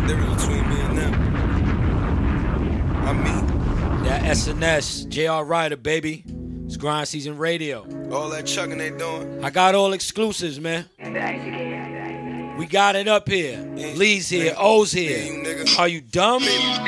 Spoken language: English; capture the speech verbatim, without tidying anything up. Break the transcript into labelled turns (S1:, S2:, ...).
S1: difference between me and them. I'm me.
S2: That S N S, J R Ryder, baby. It's Grind Season Radio.
S1: All that chucking they doing.
S2: I got all exclusives, man. We got it up here. Lee's here. O's here. Are you dumb?